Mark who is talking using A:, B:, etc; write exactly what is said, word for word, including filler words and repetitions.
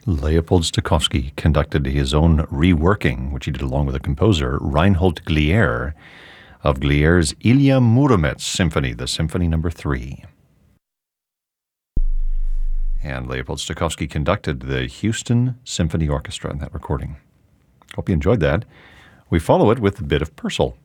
A: Leopold Stokowski conducted his own reworking, which he did along with the composer Reinhold Glier, of Glier's Ilya Muromets Symphony, the Symphony Number Three. And Leopold Stokowski conducted the Houston Symphony Orchestra in that recording. Hope you enjoyed that. We follow it with a bit of Purcell.